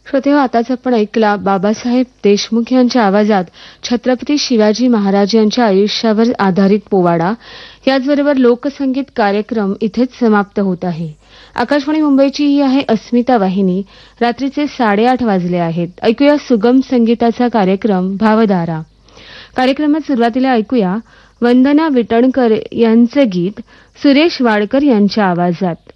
श्रोते हो, आताच आपण ऐकला बाबासाहेब देशमुख यांच्या आवाजात छत्रपती शिवाजी महाराज यांच्या आयुष्यावर आधारित पोवाडा. याचबरोबर लोकसंगीत कार्यक्रम इथेच समाप्त होत आहे. आकाशवाणी मुंबईची ही आहे अस्मिता वाहिनी. रात्रीचे 8:30 वाजले आहेत. ऐकूया सुगम संगीताचा कार्यक्रम भावधारा. कार्यक्रमात सुरुवातीला ऐकूया वंदना विटणकर यांचे गीत सुरेश वाडकर यांच्या आवाजात.